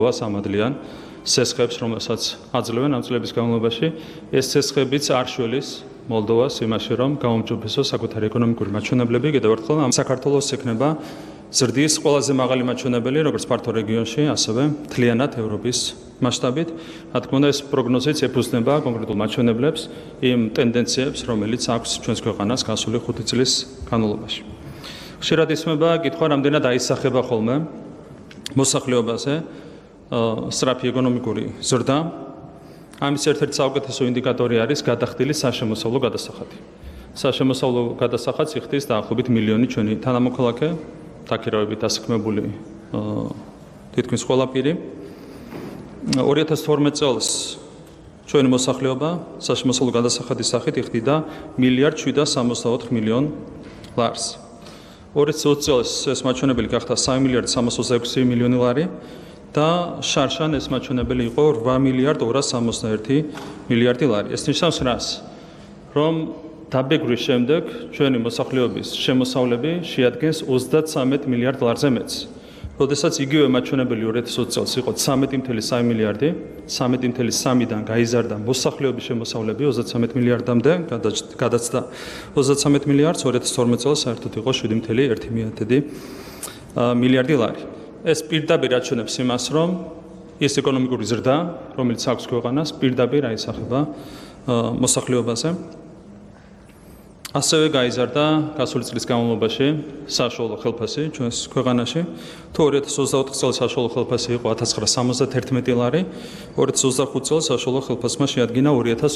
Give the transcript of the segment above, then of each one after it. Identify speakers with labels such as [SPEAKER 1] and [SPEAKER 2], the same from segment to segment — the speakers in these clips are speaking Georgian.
[SPEAKER 1] სამადლიან სესხებს, რომელსაც აძლევენ ამ წლების განმავლობაში, ეს სესხებიც არ შველის მოლდოვას იმაში, რომ გაუმჯობესოს საკუთარი ეკონომიკური მაჩვენებლები. კიდევ ერთხელ ამ საქართველოს ექნება ზრდის ყველაზე მაღალი მაჩვენებელი, როგორც ფართო რეგიონში, ასევე მთლიანად ევროპის მასშტაბით. რა თქმა უნდა, ეს პროგნოზიც ეფუძნება კონკრეტულ მაჩვენებლებს, იმ ტენდენციებს, რომელიც აქვს ჩვენს ქვეყანას გასული 5 წლის განმავლობაში. ხშირად ისმება კითხვა, რამდენად აისახება ხოლმე მოსახლეობაზე სწრაფი ეკონომიკური ზრდა. ამის ერთ-ერთი საუკეთესო ინდიკატორი არის გადახდილი საშემოსავლო გადასახადი. საშემოსავლო გადასახადს იხდის დაახლოებით მილიონი ჩვენი თანამოქალაქე, დაქირავებით დასაქმებული თითქმის ყველა პირი. 2012 წელს ჩვენი მოსახლეობა საშემოსავლო გადასახადის სახით იხდიდა $1,764 მილიონ. 2020 წელს ეს მაჩვენებელი გახდა $3,326 მილიონი და შარშან ეს მაჩვენებელი იყო $8,261 მილიარდი. ეს ნიშნავს რას? რომ დაბეგვრის შემდეგ ჩვენი მოსახლეობის შემოსავლები შეადგენს $33 მილიარდზე მეტს. როდესაც იგივე მაჩვენებელი 2020 წელს იყო 13,3 მილიარდი, 13,3-დან გაიზარდა მოსახლეობის შემოსავლები 33 მილიარდამდე, გადაწყდა 33 მილიარდს, 2012 წელს საერთოდ იყო 7,1 მილიარდი. ეს პირდაპირ აჩვენებს იმას, რომ ეს ეკონომიკური ზრდა, რომელიც აქვს ქვეყანას, პირდაპირ აისახება მოსახლეობაზე. ასევე გაიზარდა გასული წლის განმავლობაში საშუალო ხელფასი ჩვენს ქვეყანაში. თუ 2024 წელს საშუალო ხელფასი იყო $1,971, 2025 წელს საშუალო ხელფასმა შეადგინა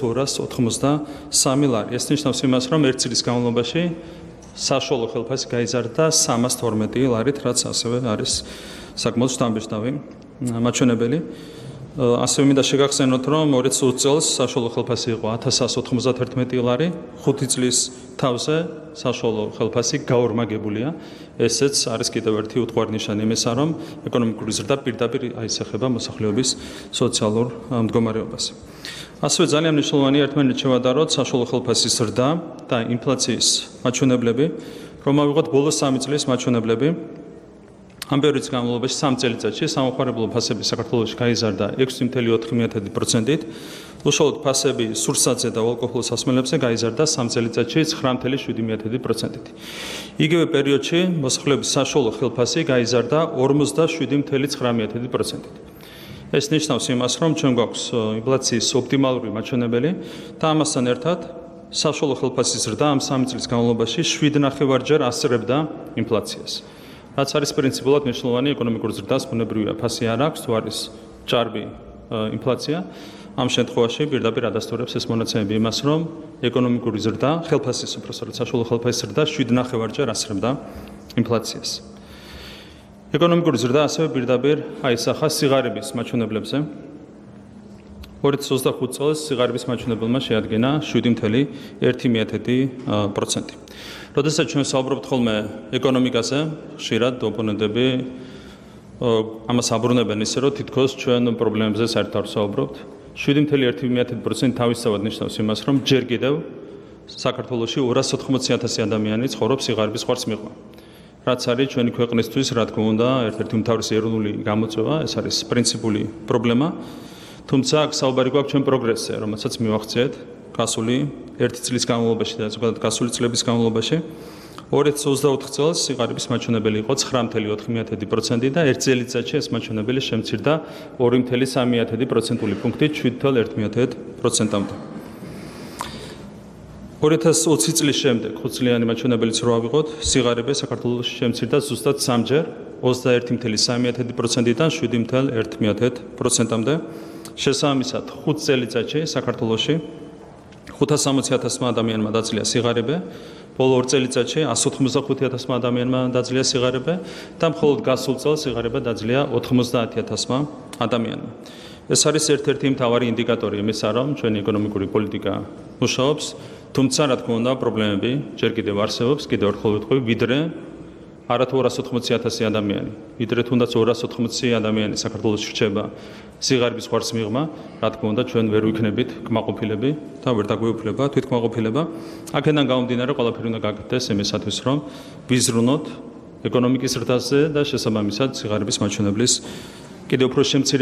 [SPEAKER 1] $2,293. ეს ნიშნავს იმას, რომ ერთ წლის განმავლობაში საშუალო ხელფასი გაიზარდა $312, რაც ასევე არის საკმაოდ შთამბეჭდავი მაჩვენებელი. ასევე მინდა შეგახსენოთ, რომ 2020 წელს საშუალო ხელფასი იყო $1,191, 5 წლის თავზე საშუალო ხელფასი გაორმაგებულია. ესეც არის კიდევ ერთი უთვალისწინებაა იმისა, რომ ეკონომიკური ზრდა პირდაპირ აისახება მოსახლეობის სოციალურ მდგომარეობას. ასევე ძალიან მნიშვნელოვანია ერთმანეთს შევადაროთ საშუალო ხელფასის ზრდა და ინფლაციის მაჩვენებლები, რომ ავიღოთ ბოლოს 3 წლის მაჩვენებლები. ამ პერიოდის განმავლობაში 3 წელიწადში სამოხმარებლო ფასები საქართველოში გაიზარდა 6,4%-ით, უშუალოდ ფასები სურსათზე და ალკოჰოლის სასმელებზე გაიზარდა 3 წელიწადში 9,7%-ით. იგივე პერიოდში მოსახლეობის საშუალო ხელფასი გაიზარდა 47,9%-ით. ეს ნიშნავს იმას, რომ ჩვენ გვაქვს ინფლაციის ოპტიმალური მაჩვენებელი და ამასთან ერთად საშუალო ხელფასის ზრდა ამ 3 წლის განმავლობაში 7,5-ჯერ ასწრებდა ინფლაციას. რაც არის პრინციპულად მნიშვნელოვანი ეკონომიკური ზრდას ბუნებრივია ფასი არ აქვს, თუ არის ჭარბი ინფლაცია. ამ შემთხვევაში პირდაპირ ადასტურებს ეს მონაცემები იმას, რომ ეკონომიკური ზრდა, ხელფასის უпроსტად საშუალო ხელფასის ზრდა 7,5-ჯერ ასწრებდა ინფლაციას. ეკონომიკური ზრდა ასევე პირდაპირ აისახა სიღარიბის მაჩვენებლებზე. 2025 წელს სიღარიბის მაჩვენებელმა შეადგინა 7,1%. როდესაც ჩვენ საუბრობთ ხოლმე ეკონომიკაზე, ხშირად ოპონენტები ამას აბრუნებენ ისე, რომ თითქოს ჩვენ პრობლემებზე საერთოდ არ საუბრობთ. 7,1% თავისთავად ნიშნავს იმას, რომ ჯერ კიდევ საქართველოში 280,000 ადამიანი ცხოვრობს სიღარიბის ხვარს მიღმა. რაც არის ჩვენი ქვეყნისთვის, რა თქმა უნდა, ერთ-ერთი უმთავრესი ეროვნული გამოწვევა, ეს არის პრინციპული პრობლემა. თუმცა აქ საუბარი გვაქვს ჩვენ პროგრესზე, რომელსაც მივახციეთ გასული 1 წლის განმავლობაში და ზოგადად გასული წლების განმავლობაში. 2024 წელს სიღარიბის მაჩვენებელი იყო 9,4% და ერთ წელიწადში ეს მაჩვენებელი შემცირდა 2,3% პუნქტით 7,1%-მდე. 2020 წლის შემდეგ 5 წლიანი მაჩვენებელიც რო ავიღოთ, სიღარიბე საქართველოში შემცირდა ზუსტად 3-ჯერ 21,3%-დან 7,1%-მდე. შესაბამისად 5 წელიწადში საქართველოში 560,000 ადამიანმა დაძლია სიღარიბე, ბოლო 2 წელიწადში 185,000 ადამიანმა დაძლია სიღარიბე და მხოლოდ გასულ წელს სიღარიბე დაძლია 90,000 ადამიანმა. ეს არის ერთ-ერთი მთავარი ინდიკატორი იმისა, რომ ჩვენი ეკონომიკური პოლიტიკა მუშაობს, თუმცა რა თქმა უნდა პრობლემები ჯერ კიდევ არსებობს, კიდევ ერთხელ ვიტყვი, ვიდრე არა თუ 280,000 ადამიანი, ვიდრე თუნდაც 280 ადამიანი საქართველოში რჩება სიღარიბის ხვარს მიღმა, რა თქმა უნდა ჩვენ ვერ ვიქნებით კმაყოფილები და ვერ დაგვეუფლება თვითკმაყოფილება. აქედან გამომდინარე ყველაფერი უნდა გაკეთდეს იმისათვის, რომ ვიზრუნოთ ეკონომიკის ზრდაზე და შესაბამისად სიღარიბის მაჩვენებლის კიდევ უფრო შემცირება